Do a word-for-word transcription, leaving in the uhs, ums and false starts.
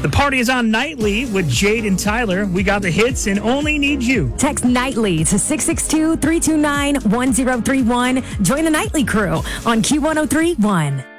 The party is on nightly with Jade and Tyler. We got the hits and Only Need You. Text nightly to six six two, three two nine, one zero three one. Join the nightly crew on Q one oh three point one.